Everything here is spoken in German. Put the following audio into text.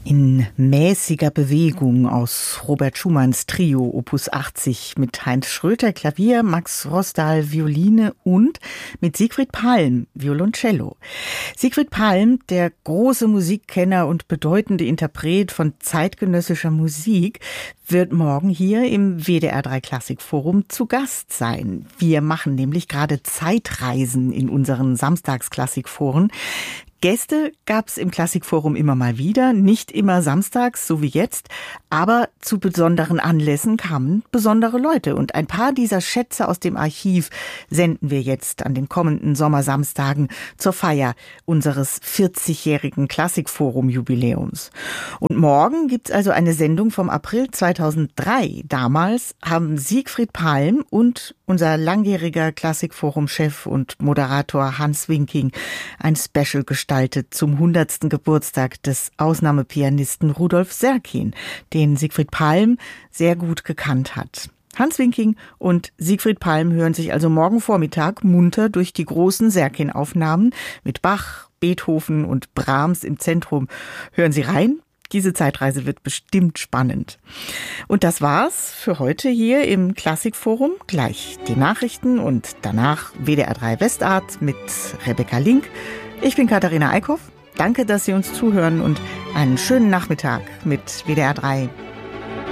In mäßiger Bewegung aus Robert Schumanns Trio Opus 80 mit Heinz Schröter Klavier, Max Rosdahl Violine und mit Siegfried Palm Violoncello. Siegfried Palm, der große Musikkenner und bedeutende Interpret von zeitgenössischer Musik, wird morgen hier im WDR 3 Klassikforum zu Gast sein. Wir machen nämlich gerade Zeitreisen in unseren Samstagsklassikforen. Gäste gab's im Klassikforum immer mal wieder, nicht immer samstags, so wie jetzt, aber zu besonderen Anlässen kamen besondere Leute. Und ein paar dieser Schätze aus dem Archiv senden wir jetzt an den kommenden Sommersamstagen zur Feier unseres 40-jährigen Klassikforum-Jubiläums. Und morgen gibt's also eine Sendung vom April 2003. Damals haben Siegfried Palm und unser langjähriger Klassikforum-Chef und Moderator Hans Winking ein Special gestaltet zum 100. Geburtstag des Ausnahmepianisten Rudolf Serkin, den Siegfried Palm sehr gut gekannt hat. Hans Winking und Siegfried Palm hören sich also morgen Vormittag munter durch die großen Serkin-Aufnahmen mit Bach, Beethoven und Brahms im Zentrum. Hören Sie rein. Diese Zeitreise wird bestimmt spannend. Und das war's für heute hier im Klassikforum. Gleich die Nachrichten und danach WDR 3 Westart mit Rebecca Link. Ich bin Katharina Eickhoff. Danke, dass Sie uns zuhören und einen schönen Nachmittag mit WDR 3.